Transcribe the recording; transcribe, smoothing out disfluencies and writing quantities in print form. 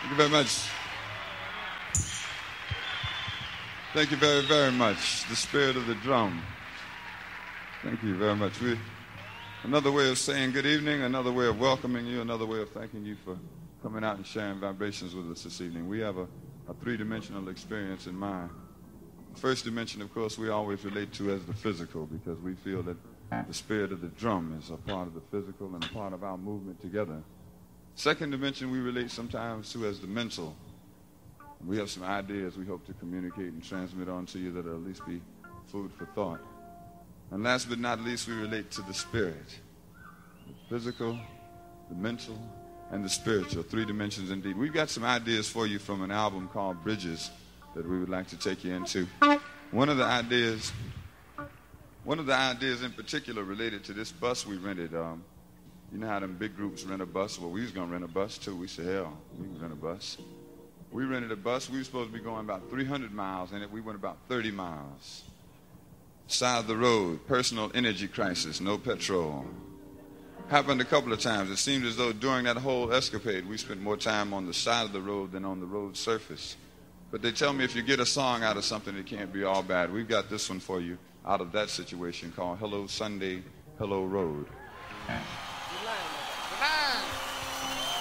Thank you very much. Thank you very, very much. The spirit of the drum. Thank you very much. Another way of saying good evening, another way of welcoming you, another way of thanking you for coming out and sharing vibrations with us this evening. We have a three-dimensional experience in mind. The first dimension, of course, we always relate to as the physical because we feel that the spirit of the drum is a part of the physical and a part of our movement together. Second dimension we relate sometimes to as the mental. We have some ideas we hope to communicate and transmit on to you that will at least be food for thought. And last but not least, we relate to the spirit. The physical, the mental, and the spiritual. Three dimensions indeed. We've got some ideas for you from an album called Bridges that we would like to take you into. One of the ideas in particular related to this bus we rented. You know how them big groups rent a bus? Well, we was going to rent a bus too. We said, hell, we can rent a bus. We rented a bus. We were supposed to be going about 300 miles in it. We went about 30 miles. Side of the road, personal energy crisis, no petrol. Happened a couple of times. It seemed as though during that whole escapade, we spent more time on the side of the road than on the road surface. But they tell me if you get a song out of something, it can't be all bad. We've got this one for you out of that situation called Hello Sunday, Hello Road.